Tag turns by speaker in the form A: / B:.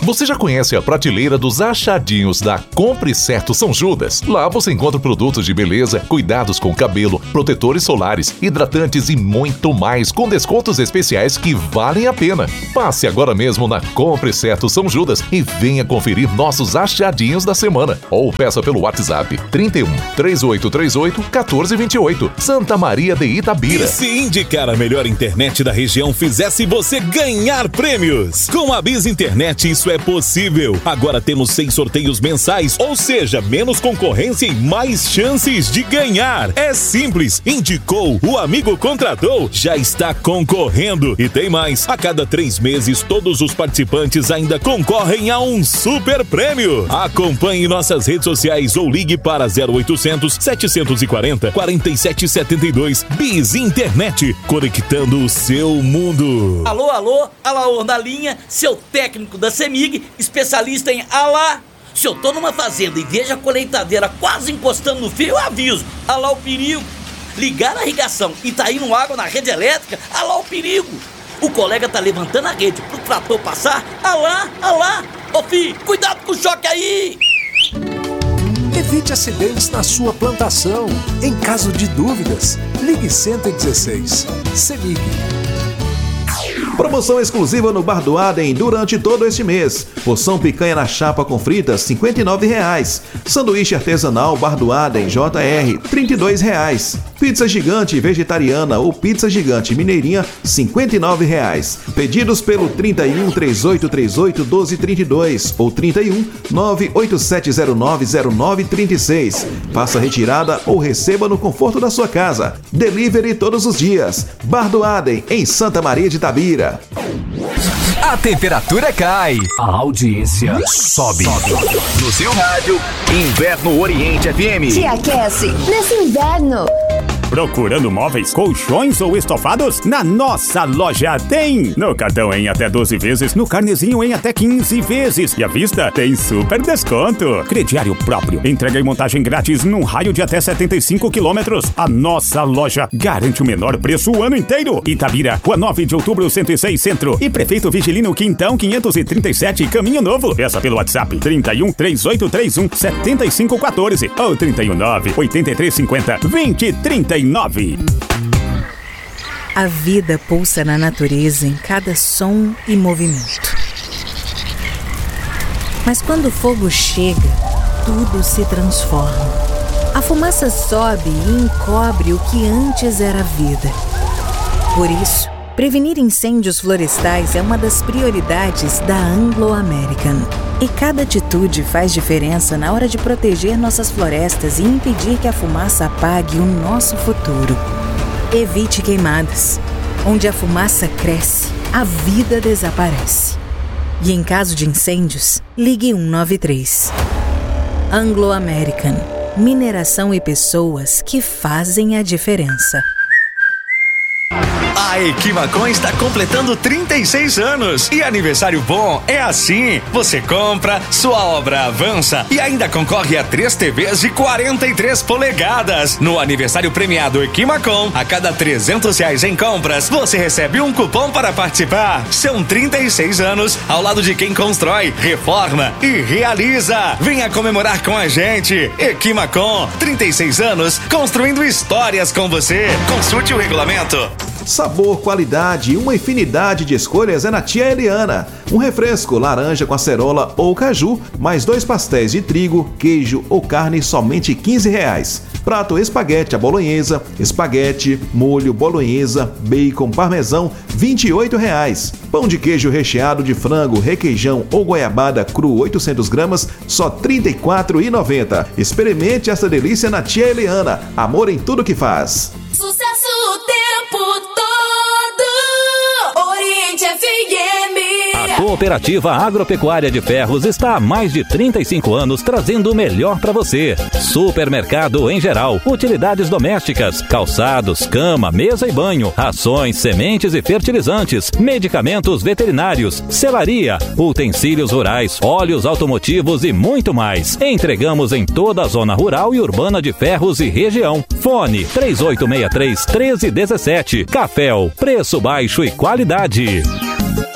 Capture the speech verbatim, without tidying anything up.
A: Você já conhece a prateleira dos achadinhos da Compre Certo São Judas? Lá você encontra produtos de beleza, cuidados com o cabelo, protetores solares, hidratantes e muito mais, com descontos especiais que valem a pena. Passe agora mesmo na Compre Certo São Judas e venha conferir nossos achadinhos da semana. Ou peça pelo WhatsApp trinta e um, três oito três oito, um quatro dois oito, Santa Maria de Itabira.
B: E se indicar a melhor internet da região fizesse você ganhar prêmios? Com a Biz Internet isso é possível. Agora temos seis sorteios mensais, ou seja, menos concorrência e mais chances de ganhar. É simples, indicou, o amigo contratou, já está concorrendo. E tem mais, a cada três meses todos os participantes ainda concorrem a um super prêmio. Acompanhe nossas redes sociais ou ligue para zero oitocentos, setecentos e quarenta, quarenta e sete setenta e dois. Biz Internet, conectando o seu mundo.
C: Alô, alô, Alaor na linha, seu técnico da CEMIG, especialista em alá. Se eu tô numa fazenda e vejo a colheitadeira quase encostando no fio, eu aviso. Alá o perigo. Ligar a irrigação e tá indo água na rede elétrica, alá o perigo. O colega tá levantando a rede pro trator passar, alá, alá. Ô filho, cuidado com o choque aí.
D: Evite acidentes na sua plantação. Em caso de dúvidas, ligue cento e dezesseis. CEMIG.
E: Promoção exclusiva no Bar do Adem durante todo este mês. Porção picanha na chapa com fritas, cinquenta e nove reais. Sanduíche artesanal Bar do Adem J R, trinta e dois reais. Pizza gigante vegetariana ou pizza gigante mineirinha, cinquenta e nove reais. Pedidos pelo trinta e um, três oito três oito, doze trinta e dois ou trinta e um, nove oito sete zero nove zero nove trinta e seis. Faça retirada ou receba no conforto da sua casa. Delivery todos os dias. Bar do Adem, em Santa Maria de Itabira.
F: A temperatura cai, a audiência sobe. sobe. No seu rádio, Inverno Oriente F M.
G: Te aquece nesse inverno.
H: Procurando móveis, colchões ou estofados? Na nossa loja tem! No cartão em até doze vezes, no carnezinho em até quinze vezes. E à vista tem super desconto. Crediário próprio, entrega e montagem grátis num raio de até setenta e cinco quilômetros. A nossa loja garante o menor preço o ano inteiro. Itabira, Rua nove de Outubro, cento e seis Centro. E Prefeito Vigilino Quintão quinhentos e trinta e sete, Caminho Novo. Peça pelo WhatsApp trinta e um, três oito três um, sete cinco um quatro ou trinta e um, nove oito três cinco zero, vinte trinta e nove.
I: A vida pulsa na natureza em cada som e movimento. Mas quando o fogo chega, tudo se transforma. A fumaça sobe e encobre o que antes era vida. Por isso, prevenir incêndios florestais é uma das prioridades da Anglo American. E cada atitude faz diferença na hora de proteger nossas florestas e impedir que a fumaça apague o nosso futuro. Evite queimadas. Onde a fumaça cresce, a vida desaparece. E em caso de incêndios, ligue um nove três. Anglo American. Mineração e pessoas que fazem a diferença.
J: A Equimacom está completando trinta e seis anos e aniversário bom é assim, você compra, sua obra avança e ainda concorre a três T Vs de quarenta e três polegadas. No aniversário premiado Equimacom, a cada trezentos reais em compras, você recebe um cupom para participar. São trinta e seis anos ao lado de quem constrói, reforma e realiza. Venha comemorar com a gente. Equimacom, trinta e seis anos construindo histórias com você. Consulte o regulamento.
E: Sabor, qualidade e uma infinidade de escolhas é na Tia Eliana. Um refresco laranja com acerola ou caju, mais dois pastéis de trigo, queijo ou carne, somente quinze reais. Prato espaguete à bolonhesa, espaguete, molho, bolonhesa, bacon, parmesão, vinte e oito reais. Pão de queijo recheado de frango, requeijão ou goiabada cru oitocentos gramas, só trinta e quatro reais e noventa centavos. Experimente essa delícia na Tia Eliana. Amor em tudo que faz.
G: Sucesso o tempo todo. Oriente F M.
K: A Cooperativa Agropecuária de Ferros está há mais de trinta e cinco anos trazendo o melhor para você. Supermercado em geral, utilidades domésticas, calçados, cama, mesa e banho, rações, sementes e fertilizantes, medicamentos veterinários, selaria, utensílios rurais, óleos automotivos e muito mais. Entregamos em toda a zona rural e urbana de Ferros e região. Fone três oito seis três, um três um sete. Caféu, preço baixo e qualidade.